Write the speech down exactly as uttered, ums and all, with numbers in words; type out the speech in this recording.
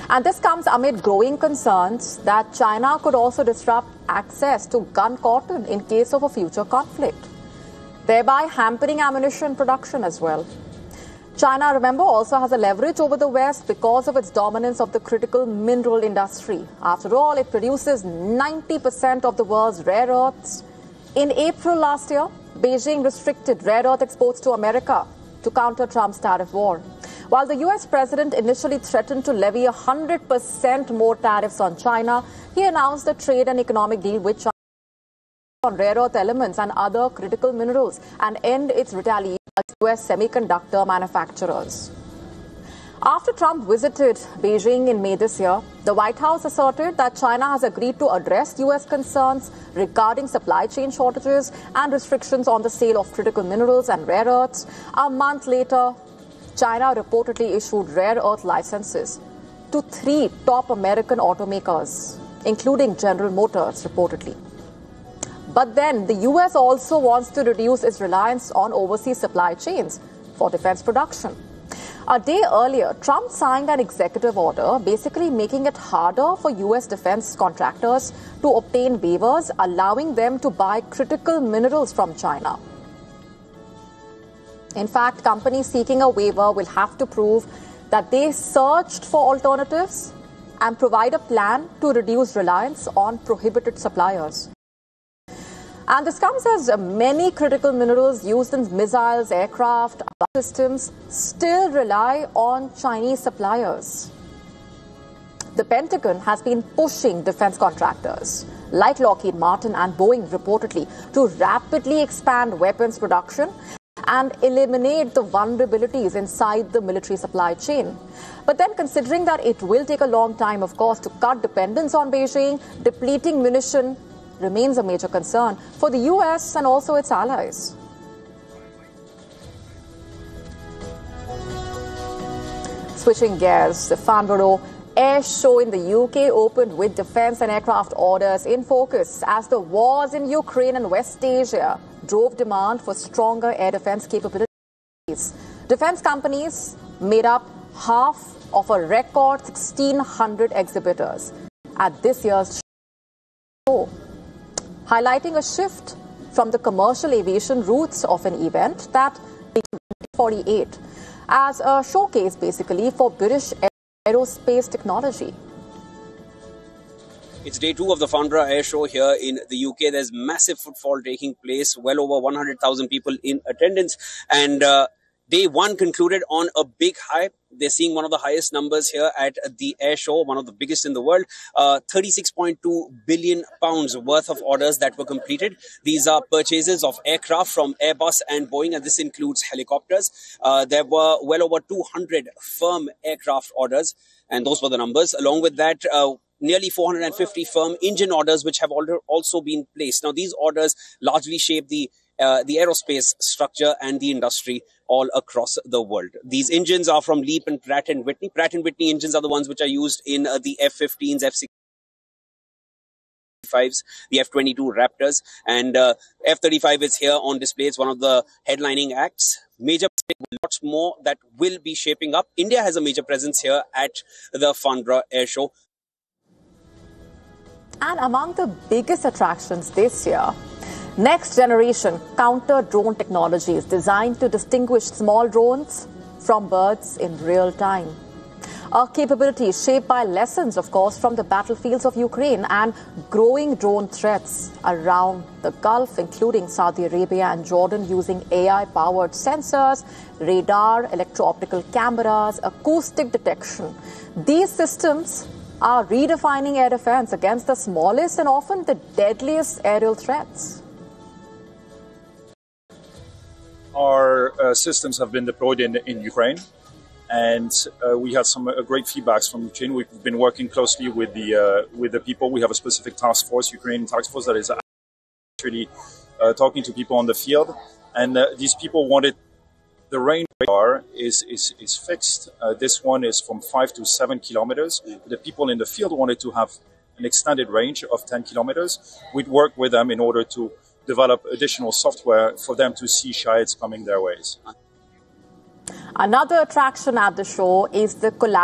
And this comes amid growing concerns that China could also disrupt access to gun cotton in case of a future conflict, thereby hampering ammunition production as well. China, remember, also has a leverage over the West because of its dominance of the critical mineral industry. After all, it produces ninety percent of the world's rare earths. In April last year, Beijing restricted rare earth exports to America to counter Trump's tariff war. While the U S president initially threatened to levy one hundred percent more tariffs on China, he announced a trade and economic deal with China on rare earth elements and other critical minerals and end its retaliation against U S semiconductor manufacturers. After Trump visited Beijing in May this year, the White House asserted that China has agreed to address U S concerns regarding supply chain shortages and restrictions on the sale of critical minerals and rare earths. A month later, China reportedly issued rare earth licenses to three top American automakers, including General Motors, reportedly. But then the U S also wants to reduce its reliance on overseas supply chains for defense production. A day earlier, Trump signed an executive order basically making it harder for U S defense contractors to obtain waivers, allowing them to buy critical minerals from China. In fact, companies seeking a waiver will have to prove that they searched for alternatives and provide a plan to reduce reliance on prohibited suppliers. And this comes as many critical minerals used in missiles, aircraft, systems still rely on Chinese suppliers. The Pentagon has been pushing defense contractors like Lockheed Martin and Boeing reportedly to rapidly expand weapons production and eliminate the vulnerabilities inside the military supply chain. But then, considering that it will take a long time, of course, to cut dependence on Beijing, depleting munition remains a major concern for the U S and also its allies. Switching gears, the Farnborough Air Show in the U K opened with defense and aircraft orders in focus as the wars in Ukraine and West Asia drove demand for stronger air defense capabilities. Defense companies made up half of a record sixteen hundred exhibitors at this year's show, highlighting a shift from the commercial aviation roots of an event that began in nineteen forty-eight as a showcase basically for British aerospace technology. It's day two of the Farnborough Air Show here in the U K. There's massive footfall taking place, well over one hundred thousand people in attendance. And uh, day one concluded on a big high. They're seeing one of the highest numbers here at the air show, one of the biggest in the world, uh, thirty-six point two billion pounds worth of orders that were completed. These are purchases of aircraft from Airbus and Boeing, and this includes helicopters. Uh, there were well over two hundred firm aircraft orders, and those were the numbers. Along with that, uh, nearly four hundred fifty firm engine orders, which have also been placed. Now, these orders largely shape the Uh, the aerospace structure and the industry all across the world. These engines are from LEAP and Pratt and Whitney. Pratt and Whitney engines are the ones which are used in uh, the F fifteens, F sixty-fives, the F twenty-two Raptors, and uh, F thirty-five is here on display. It's one of the headlining acts. Major, lots more that will be shaping up. India has a major presence here at the Farnborough Air Show. And among the biggest attractions this year, next generation counter-drone technology is designed to distinguish small drones from birds in real time. A capability shaped by lessons, of course, from the battlefields of Ukraine and growing drone threats around the Gulf, including Saudi Arabia and Jordan, using A I-powered sensors, radar, electro-optical cameras, acoustic detection. These systems are redefining air defense against the smallest and often the deadliest aerial threats. Our uh, systems have been deployed in, in Ukraine, and uh, we had some uh, great feedbacks from Ukraine. We've been working closely with the uh, with the people. We have a specific task force, Ukrainian task force, that is actually uh, talking to people on the field. And uh, these people wanted the range radar is is is fixed. Uh, this one is from five to seven kilometers. The people in the field wanted to have an extended range of ten kilometers. We'd work with them in order to develop additional software for them to see Shahed coming their ways. Another attraction at the show is the collaboration